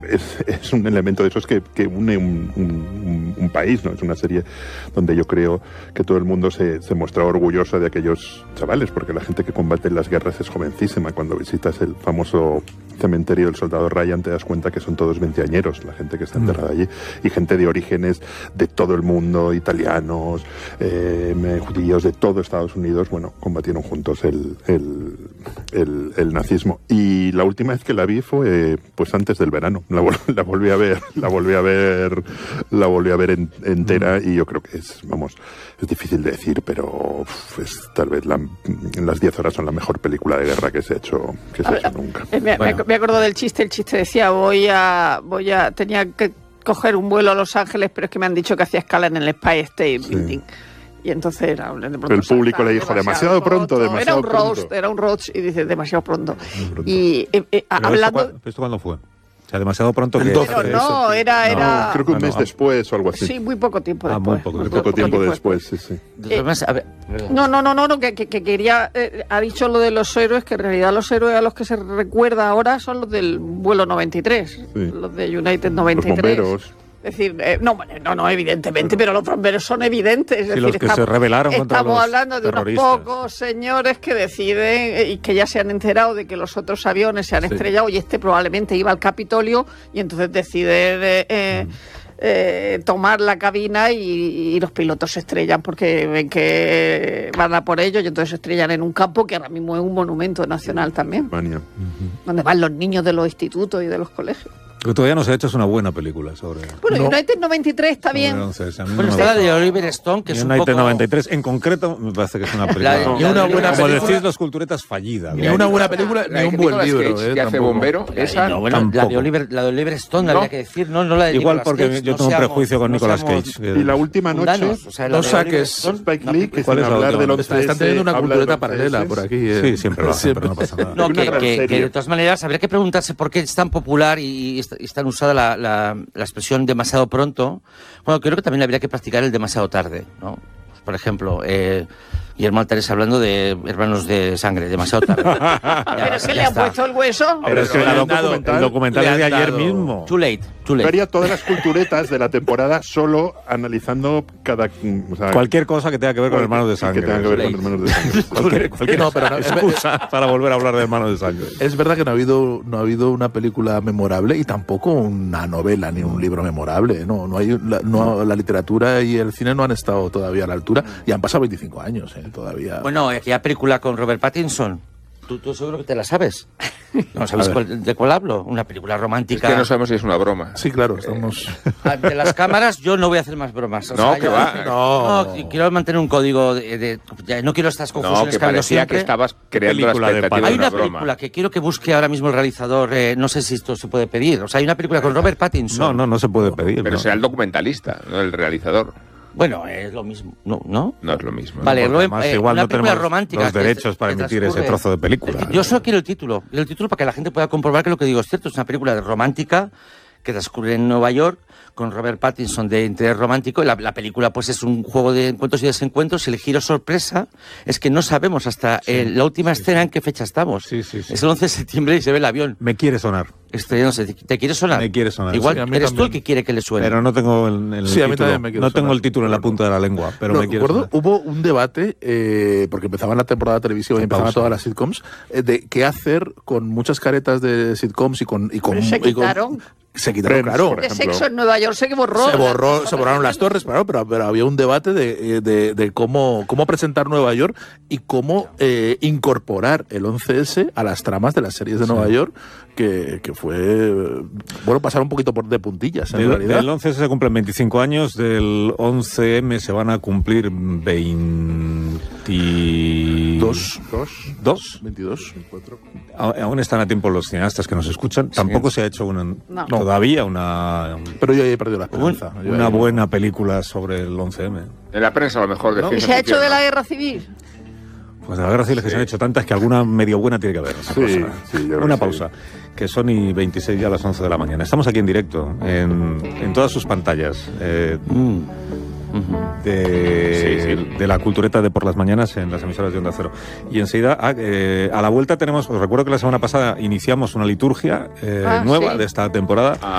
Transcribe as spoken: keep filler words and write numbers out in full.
Es, es un elemento de esos que, que une un, un, un país, ¿no? Es una serie donde yo creo que todo el mundo se, se muestra orgulloso de aquellos chavales, porque la gente que combate en las guerras es jovencísima. Cuando visitas el famoso cementerio del soldado Ryan te das cuenta que son todos veinteañeros, la gente que está enterrada allí, y gente de orígenes de todo el mundo, italianos, eh, judíos de todo Estados Unidos, bueno, combatieron juntos el, el, el, el nazismo. Y la última vez que la vi fue pues antes del verano. La, la volví a ver, la volví a ver, la volví a ver en, entera, y yo creo que es, vamos, es difícil de decir, pero es tal vez la, en las diez horas son la mejor película de guerra que se ha hecho, que se ha hecho nunca. Me, bueno. me acuerdo del chiste, el chiste decía, voy a, voy a, tenía que coger un vuelo a Los Ángeles, pero es que me han dicho que hacía escala en el Empire State Building. Sí. Y entonces era, de pronto el público le dijo demasiado, demasiado pronto, pronto, demasiado era un pronto. roast, era un roast, y dice demasiado pronto. pronto. Y eh, eh, hablando... ¿Esto, ¿Esto cuándo fue? O sea, demasiado pronto que... Pero no, era... No, era... creo que un mes después o algo así. Sí, muy poco tiempo ah, después. Muy poco, muy poco, poco tiempo, tiempo después, después, sí, sí. Eh, a ver, no, no, no, no, no que, que, que quería... Eh, ha dicho lo de los héroes, que en realidad los héroes a los que se recuerda ahora son los del vuelo noventa y tres, sí. Los de United noventa y tres. Los bomberos. Es decir, eh, no, no, no, evidentemente, pero los bomberos son evidentes. Es sí, decir, los que estamos, se rebelaron contra estamos los hablando de unos pocos señores que deciden y que ya se han enterado de que los otros aviones se han sí. estrellado, y este probablemente iba al Capitolio, y entonces deciden eh, eh, mm. eh, tomar la cabina, y, y los pilotos se estrellan porque ven que van a por ellos, y entonces se estrellan en un campo que ahora mismo es un monumento nacional también, España. Uh-huh. Donde van los niños de los institutos y de los colegios. Lo que todavía no se ha hecho es una buena película sobre... Bueno, no. United noventa y tres está bien. Entonces, bueno, está la de Oliver Stone, que es United un poco... noventa y tres, en concreto, me parece que es una película... La, no, ni una buena como película, decís los culturetas, fallida. Ni una buena película, ni un buen libro. Cage, eh, que hace bombero, esa... No, bueno, la de Oliver, la de Oliver Stone, no. habría que decir, no, no la de Igual Nicolas porque Cage, yo no tengo un seamos, prejuicio con no Nicolas seamos, Cage. Y la última noche, o sea, no saques Spike Lee, que sin hablar del once ese, están teniendo una cultureta paralela por aquí. Eh. Sí, siempre lo hacen, pero no pasa nada. No, que, que, que de todas maneras habría que preguntarse por qué es tan popular y, y es tan usada la, la, la expresión demasiado pronto. Bueno, creo que también habría que practicar el demasiado tarde, ¿no? Por ejemplo, eh, Guillermo Altares hablando de Hermanos de Sangre, demasiado tarde. Ya, ¿pero es que le han puesto el hueso? Pero es que el documental, el documental es de ayer mismo. Too late, too late. Yo haría todas las culturetas de la temporada solo analizando cada... O sea, cualquier cosa que tenga que ver con Hermanos de Sangre. Que tenga que ver con Hermanos de Sangre. cualquier cualquier no, pero no, excusa para volver a hablar de Hermanos de Sangre. Es verdad que no ha habido no ha habido una película memorable y tampoco una novela ni un libro memorable. No, no hay la, no, la literatura y el cine no han estado todavía a la altura y han pasado veinticinco años eh, todavía. Bueno, aquella película con Robert Pattinson. Tú, tú seguro que te la sabes. ¿No sabes cuál, de cuál hablo? Una película romántica. Es que no sabemos si es una broma. Sí, claro, estamos... Ante las cámaras yo no voy a hacer más bromas. O no, sea, que yo, va. No. no, quiero mantener un código de... de ya, no quiero estas confusiones no, que que hablo parecía siempre. Que estabas creando la expectativa de Hay una, una película broma. que quiero que busque ahora mismo el realizador. Eh, no sé si esto se puede pedir. O sea, hay una película con Robert Pattinson. No, no, no se puede pedir. Pero no. sea el documentalista, no el realizador. Bueno, es lo mismo, ¿no? ¿No? No es lo mismo. Vale, no, además, eh, igual una no película tenemos romántica los derechos que, para que emitir ese trozo de película. Yo solo quiero el título, quiero el título para que la gente pueda comprobar que lo que digo es cierto. Es una película romántica que transcurre en Nueva York con Robert Pattinson de interés romántico. La, la película pues es un juego de encuentros y desencuentros, y el giro sorpresa es que no sabemos hasta sí, el, la última sí, escena sí. en qué fecha estamos. Sí, sí, sí. Es el once de septiembre y se ve el avión. Me quiere sonar. Este, no sé, ¿te quiere sonar? Me quiere sonar. Igual sí, eres también. tú el que quiere que le suene. Pero no tengo el, el sí, título. A mí también me quiere no sonar. tengo el título en la punta de la lengua, pero no, me quiere recuerdo, sonar. Hubo un debate, eh, porque empezaban la temporada televisiva y empezaban todas las sitcoms, eh, de qué hacer con muchas caretas de sitcoms y con... Y con pero se y con, quitaron. Se quitaron, Friends, claro. por De Sexo en Nueva York se borró. Se borró, se borraron las torres, claro, pero, pero había un debate de, de, de cómo, cómo presentar Nueva York y cómo eh, incorporar el once ese a las tramas de las series de Nueva sí. York, que, que fue, bueno, pasar un poquito por de puntillas, en de, realidad. Del once ese se cumplen veinticinco años, del once eme se van a cumplir veintidós. ¿Dos? ¿Dos? veintidós. Aún están a tiempo los cineastas que nos escuchan. Sí. Tampoco se ha hecho una, no. todavía una... Pero yo ya he perdido la esperanza. Un, una buena película sobre el once eme. En la prensa a lo mejor de ¿No? ¿Y se ha hecho de la guerra civil? Pues de la guerra civil es que sí. se han hecho tantas que alguna medio buena tiene que haber. Sí, sí, una pausa. Sí. Que son y veintiséis ya a las once de la mañana. Estamos aquí en directo, en, en todas sus pantallas. Eh, mm. De, sí, sí. de la cultureta de por las mañanas en las emisoras de Onda Cero. Y enseguida, a, eh, a la vuelta tenemos, os recuerdo que la semana pasada iniciamos una liturgia eh, ah, nueva sí. de esta temporada. Ah.